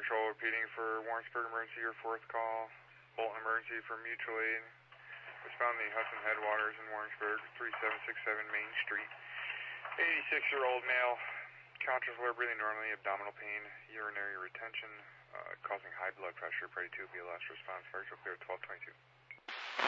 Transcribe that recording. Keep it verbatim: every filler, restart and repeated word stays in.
Patrol repeating for Warrensburg emergency, your fourth call. Bolton emergency for mutual aid. Was found in the Hudson Headwaters in Warrensburg, three seven six seven Main Street. eighty-six-year-old male, conscious, lower breathing normally, abdominal pain, urinary retention, uh, causing high blood pressure. Pray to be a last response. Virtual clear twelve twenty-two.